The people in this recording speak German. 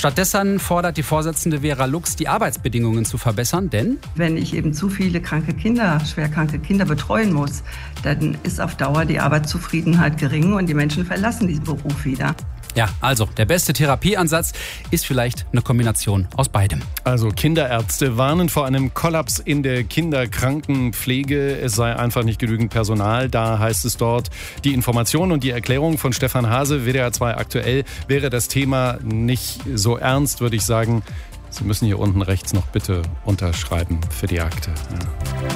Stattdessen fordert die Vorsitzende Vera Lux, die Arbeitsbedingungen zu verbessern, denn wenn ich eben zu viele kranke Kinder, schwerkranke Kinder betreuen muss, dann ist auf Dauer die Arbeitszufriedenheit gering und die Menschen verlassen diesen Beruf wieder. Ja, also der beste Therapieansatz ist vielleicht eine Kombination aus beidem. Also Kinderärzte warnen vor einem Kollaps in der Kinderkrankenpflege. Es sei einfach nicht genügend Personal. Da heißt es dort, die Information und die Erklärung von Stefan Hase, WDR 2 aktuell, wäre das Thema nicht so ernst, würde ich sagen. Sie müssen hier unten rechts noch bitte unterschreiben für die Akte. Ja.